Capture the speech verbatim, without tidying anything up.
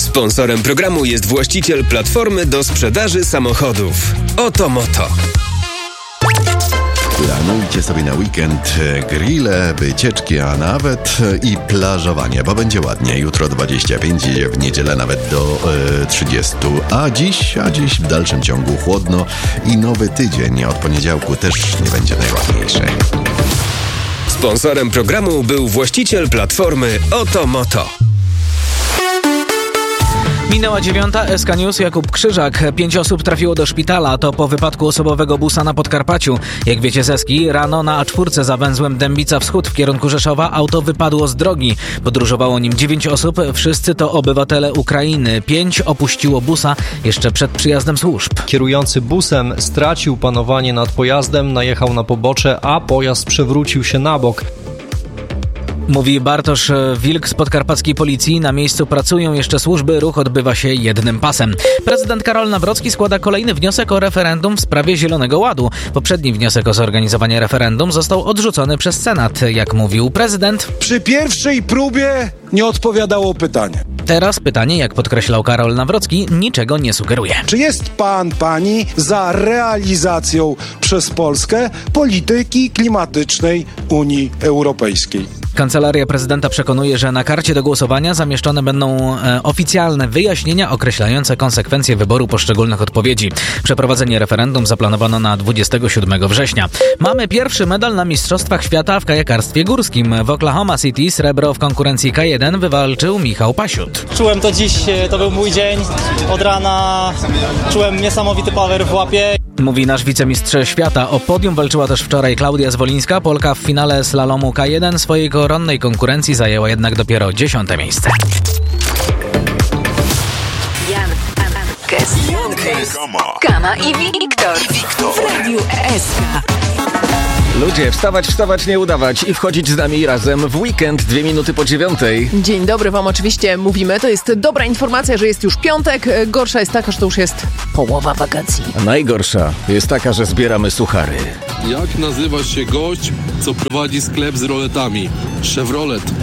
Sponsorem programu jest właściciel platformy do sprzedaży samochodów Otomoto. Planujcie sobie na weekend grille, wycieczki, a nawet i plażowanie, bo będzie ładnie. Jutro dwadzieścia pięć, w niedzielę nawet do e, trzydziestu, a dziś, a dziś w dalszym ciągu chłodno i nowy tydzień od poniedziałku też nie będzie najładniejszy. Sponsorem programu był właściciel platformy Otomoto. Minęła dziewiąta, S K News, Jakub Krzyżak. Pięć osób trafiło do szpitala, to po wypadku osobowego busa na Podkarpaciu. Jak wiecie z Eski, rano na A cztery za węzłem Dębica Wschód w kierunku Rzeszowa auto wypadło z drogi. Podróżowało nim dziewięć osób, wszyscy to obywatele Ukrainy. Pięć opuściło busa jeszcze przed przyjazdem służb. Kierujący busem stracił panowanie nad pojazdem, najechał na pobocze, a pojazd przewrócił się na bok. Mówi Bartosz Wilk z podkarpackiej policji. Na miejscu pracują jeszcze służby, ruch odbywa się jednym pasem. Prezydent Karol Nawrocki składa kolejny wniosek o referendum w sprawie Zielonego Ładu. Poprzedni wniosek o zorganizowanie referendum został odrzucony przez Senat. Jak mówił prezydent, przy pierwszej próbie nie odpowiadało pytanie. Teraz pytanie, jak podkreślał Karol Nawrocki, niczego nie sugeruje. Czy jest pan, pani za realizacją przez Polskę polityki klimatycznej Unii Europejskiej? Kancelaria prezydenta przekonuje, że na karcie do głosowania zamieszczone będą e, oficjalne wyjaśnienia określające konsekwencje wyboru poszczególnych odpowiedzi. Przeprowadzenie referendum zaplanowano na dwudziestego siódmego września. Mamy pierwszy medal na Mistrzostwach Świata w kajakarstwie górskim. W Oklahoma City srebro w konkurencji K jeden wywalczył Michał Pasiut. Czułem to dziś, to był mój dzień. Od rana czułem niesamowity power w łapie. Mówi nasz wicemistrz świata. O podium walczyła też wczoraj Klaudia Zwolińska. Polka w finale slalomu K jeden swojej koronnej konkurencji zajęła jednak dopiero dziesiąte miejsce. Jan, Kes, Kama i Wiktor w Radiu S K. Ludzie, wstawać, wstawać, nie udawać i wchodzić z nami razem w weekend, dwie minuty po dziewiątej. Dzień dobry wam, oczywiście mówimy. To jest dobra informacja, że jest już piątek. Gorsza jest taka, że to już jest połowa wakacji. A najgorsza jest taka, że zbieramy suchary. Jak nazywa się gość, co prowadzi sklep z roletami? Chevrolet.